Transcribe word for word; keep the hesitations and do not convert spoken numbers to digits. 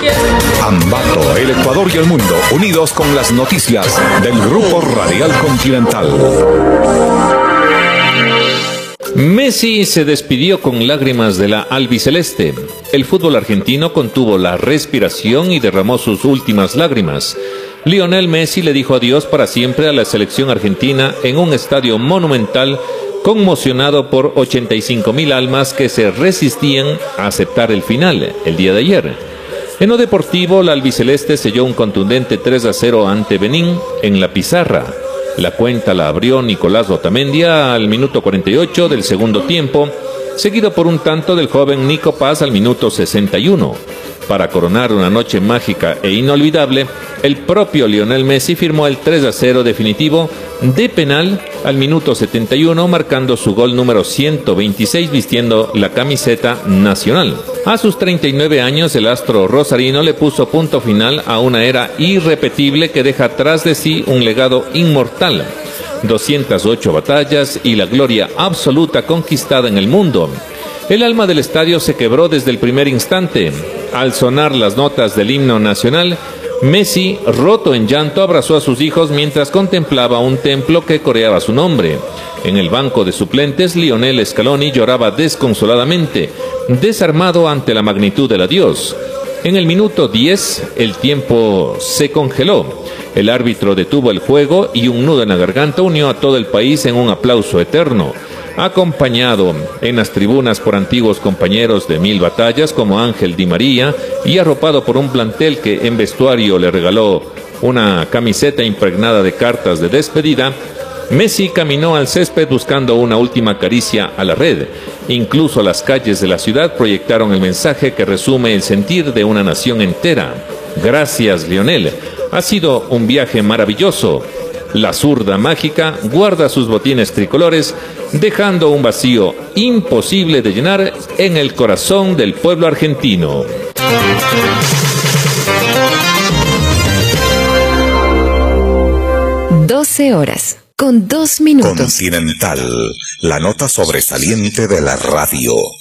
Ambato, el Ecuador y el mundo, unidos con las noticias del Grupo Radial Continental. Messi se despidió con lágrimas de la albiceleste. El fútbol argentino contuvo la respiración y derramó sus últimas lágrimas. Lionel Messi le dijo adiós para siempre a la selección argentina en un estadio monumental conmocionado por ochenta y cinco mil almas que se resistían a aceptar el final el día de ayer. En lo deportivo, la albiceleste selló un contundente tres a cero ante Benín en la pizarra. La cuenta la abrió Nicolás Otamendia al minuto cuarenta y ocho del segundo tiempo, seguido por un tanto del joven Nico Paz al minuto sesenta y uno. Para coronar una noche mágica e inolvidable, el propio Lionel Messi firmó el tres a cero definitivo de penal al minuto setenta y uno, marcando su gol número ciento veintiséis vistiendo la camiseta nacional. A sus treinta y nueve años, el astro rosarino le puso punto final a una era irrepetible que deja atrás de sí un legado inmortal. doscientas ocho batallas y la gloria absoluta conquistada en el mundo. El alma del estadio se quebró desde el primer instante. Al sonar las notas del himno nacional, Messi, roto en llanto, abrazó a sus hijos mientras contemplaba un templo que coreaba su nombre. En el banco de suplentes, Lionel Scaloni lloraba desconsoladamente, desarmado ante la magnitud del adiós. En el minuto diez, el tiempo se congeló. El árbitro detuvo el juego y un nudo en la garganta unió a todo el país en un aplauso eterno. Acompañado en las tribunas por antiguos compañeros de mil batallas como Ángel Di María y arropado por un plantel que en vestuario le regaló una camiseta impregnada de cartas de despedida, Messi caminó al césped buscando una última caricia a la red. Incluso las calles de la ciudad proyectaron el mensaje que resume el sentir de una nación entera. Gracias, Lionel. Ha sido un viaje maravilloso. La zurda mágica guarda sus botines tricolores, dejando un vacío imposible de llenar en el corazón del pueblo argentino. doce horas, con dos minutos. Continental, la nota sobresaliente de la radio.